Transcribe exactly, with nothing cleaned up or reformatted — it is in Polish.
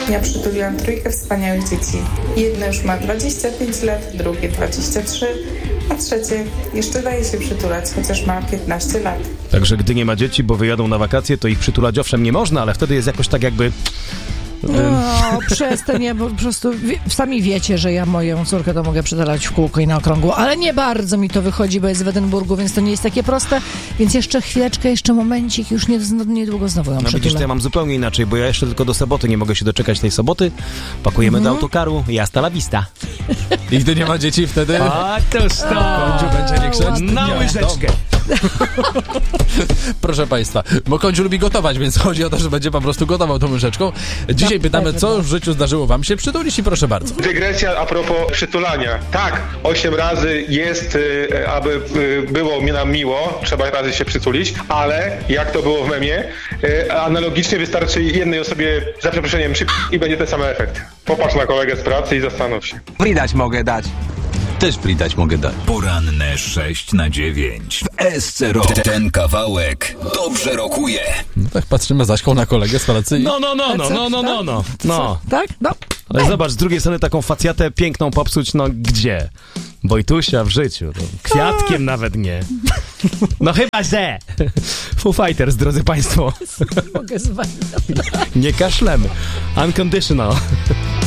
Ja przytuliłam trójkę wspaniałych dzieci. Jedno już ma dwadzieścia pięć lat, drugie dwadzieścia trzy, a trzecie jeszcze daje się przytulać, chociaż ma piętnaście lat. Także gdy nie ma dzieci, bo wyjadą na wakacje, to ich przytulać owszem nie można, ale wtedy jest jakoś tak jakby... No, przestań, ja po prostu wie, sami wiecie, że ja moją córkę to mogę przytulać w kółko i na okrągło, ale nie bardzo mi to wychodzi, bo jest w Edynburgu, więc to nie jest takie proste, więc jeszcze chwileczkę, jeszcze momencik, już nie, niedługo znowu ją No przytulę. widzisz, to ja mam zupełnie inaczej, bo ja jeszcze tylko do soboty nie mogę się doczekać tej soboty. Pakujemy Mhm. do autokaru i hasta la vista. I gdy nie ma dzieci, wtedy... A toż to! Kądziu będzie nie krzyczeć. Na łyżeczkę. Proszę Państwa, bo Kądziu lubi gotować, więc chodzi o to, że będzie po prostu gotował tą łyżeczką. Dzisiaj No, pytamy, pewnie co tak. w życiu zdarzyło Wam się przytulić i proszę bardzo. Dygresja a propos przytulania. Tak, osiem razy jest, y, aby y, było mi nam miło, trzeba razy się przytulić, ale jak to było w memie, y, analogicznie wystarczy jednej osobie, za przeproszeniem, przy... i będzie ten sam efekt. Popatrz na kolegę z pracy i zastanów się. Pridać mogę dać. Też pridać mogę dać. Poranne sześć na dziewięć. W S C Rock. Ten kawałek dobrze rokuje. No tak patrzymy zaśką na kolegę z pracy i... No, no, no, no, no, no, no, no. no. Tak? No. Ale zobacz, z drugiej strony taką facjatę piękną popsuć, no gdzie? Wojtusia w życiu. No, kwiatkiem nawet nie. No chyba, że! Foo Fighters, drodzy Państwo. Mogę z wami. Nie kaszlemy. Unconditional.